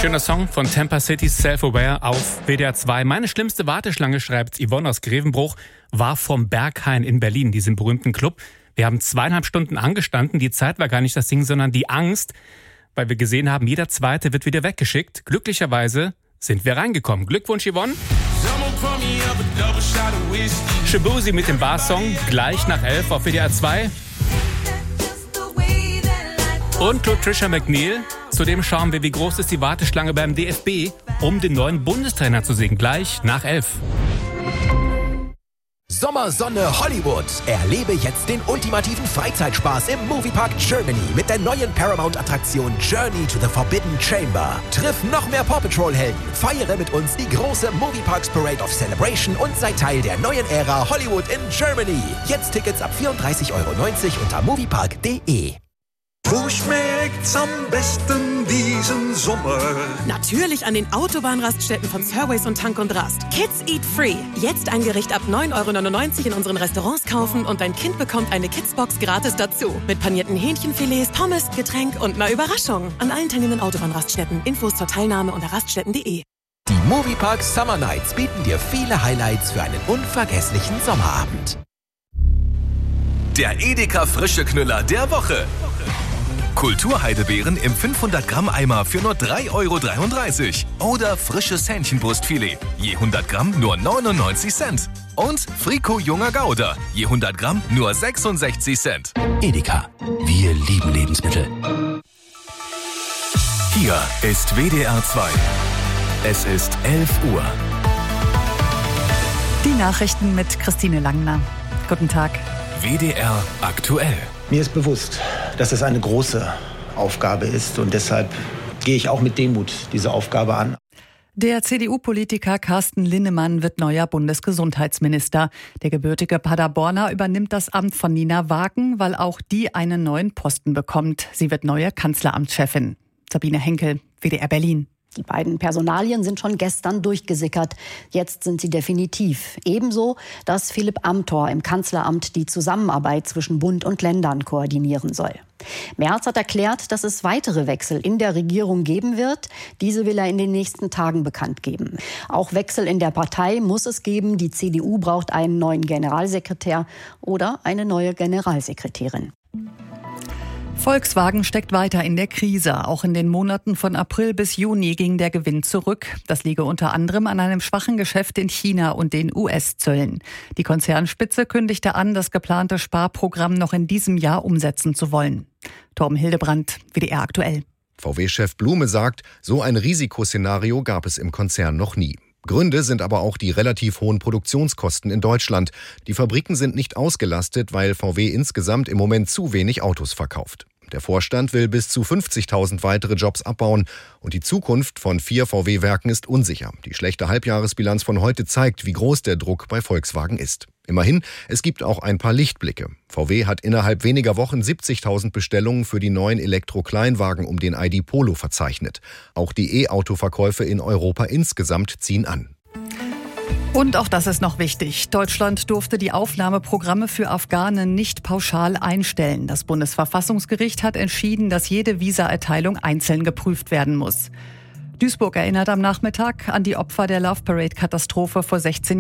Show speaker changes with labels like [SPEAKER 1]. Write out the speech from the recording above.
[SPEAKER 1] Schöner Song von Tampa City's Self-Aware auf WDR 2. Meine schlimmste Warteschlange, schreibt Yvonne aus Grevenbruch, war vom Berghain in Berlin, diesem berühmten Club. Wir haben 2,5 Stunden angestanden. Die Zeit war gar nicht das Ding, sondern die Angst, weil wir gesehen haben, jeder Zweite wird wieder weggeschickt. Glücklicherweise sind wir reingekommen. Glückwunsch, Yvonne. Shabuzi mit dem Barsong, gleich nach 11 auf WDR 2. Und Patricia McNeil. Zudem schauen wir, wie groß ist die Warteschlange beim DFB, um den neuen Bundestrainer zu sehen. Gleich nach 11.
[SPEAKER 2] Sommersonne Hollywood. Erlebe jetzt den ultimativen Freizeitspaß im Moviepark Germany mit der neuen Paramount-Attraktion Journey to the Forbidden Chamber. Triff noch mehr Paw Patrol-Helden, feiere mit uns die große Movieparks Parade of Celebration und sei Teil der neuen Ära Hollywood in Germany. Jetzt Tickets ab 34,90 € unter moviepark.de.
[SPEAKER 3] Wo schmeckt's am besten diesen Sommer?
[SPEAKER 4] Natürlich an den Autobahnraststätten von Surways und Tank und Rast. Kids Eat Free. Jetzt ein Gericht ab 9,99 € in unseren Restaurants kaufen und dein Kind bekommt eine Kidsbox gratis dazu. Mit panierten Hähnchenfilets, Pommes, Getränk und einer Überraschung. An allen teilnehmenden Autobahnraststätten. Infos zur Teilnahme unter raststätten.de.
[SPEAKER 2] Die Moviepark Summer Nights bieten dir viele Highlights für einen unvergesslichen Sommerabend.
[SPEAKER 5] Der Edeka Frische Knüller der Woche. Kulturheidebeeren im 500-Gramm-Eimer für nur 3,33 € oder frisches Hähnchenbrustfilet, je 100 Gramm nur 99 Cent. Und Frico Junger Gouda, je 100 Gramm nur 66 Cent.
[SPEAKER 2] Edeka, wir lieben Lebensmittel.
[SPEAKER 5] Hier ist WDR 2. Es ist 11 Uhr.
[SPEAKER 6] Die Nachrichten mit Christine Langner. Guten Tag.
[SPEAKER 5] WDR aktuell.
[SPEAKER 7] Mir ist bewusst, dass es eine große Aufgabe ist und deshalb gehe ich auch mit Demut diese Aufgabe an.
[SPEAKER 6] Der CDU-Politiker Carsten Linnemann wird neuer Bundesgesundheitsminister. Der gebürtige Paderborner übernimmt das Amt von Nina Wagen, weil auch die einen neuen Posten bekommt. Sie wird neue Kanzleramtschefin. Sabine Henkel, WDR Berlin.
[SPEAKER 8] Die beiden Personalien sind schon gestern durchgesickert. Jetzt sind sie definitiv. Ebenso, dass Philipp Amthor im Kanzleramt die Zusammenarbeit zwischen Bund und Ländern koordinieren soll. Merz hat erklärt, dass es weitere Wechsel in der Regierung geben wird. Diese will er in den nächsten Tagen bekannt geben. Auch Wechsel in der Partei muss es geben. Die CDU braucht einen neuen Generalsekretär oder eine neue Generalsekretärin.
[SPEAKER 6] Volkswagen steckt weiter in der Krise. Auch in den Monaten von April bis Juni ging der Gewinn zurück. Das liege unter anderem an einem schwachen Geschäft in China und den US-Zöllen. Die Konzernspitze kündigte an, das geplante Sparprogramm noch in diesem Jahr umsetzen zu wollen. Torben Hildebrandt, WDR aktuell.
[SPEAKER 9] VW-Chef Blume sagt, so ein Risikoszenario gab es im Konzern noch nie. Gründe sind aber auch die relativ hohen Produktionskosten in Deutschland. Die Fabriken sind nicht ausgelastet, weil VW insgesamt im Moment zu wenig Autos verkauft. Der Vorstand will bis zu 50.000 weitere Jobs abbauen und die Zukunft von 4 VW-Werken ist unsicher. Die schlechte Halbjahresbilanz von heute zeigt, wie groß der Druck bei Volkswagen ist. Immerhin, es gibt auch ein paar Lichtblicke. VW hat innerhalb weniger Wochen 70.000 Bestellungen für die neuen Elektro-Kleinwagen um den ID Polo verzeichnet. Auch die E-Auto-Verkäufe in Europa insgesamt ziehen an.
[SPEAKER 6] Und auch das ist noch wichtig. Deutschland durfte die Aufnahmeprogramme für Afghanen nicht pauschal einstellen. Das Bundesverfassungsgericht hat entschieden, dass jede Visaerteilung einzeln geprüft werden muss. Duisburg erinnert am Nachmittag an die Opfer der Love Parade-Katastrophe vor 16 Jahren.